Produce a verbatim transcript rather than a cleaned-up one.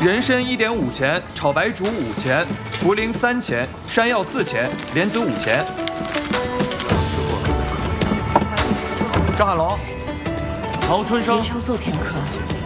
人参一点五钱，炒白术五钱，茯苓三钱，山药四钱，莲子五钱。张海龙， 曹春生， 稍坐片刻。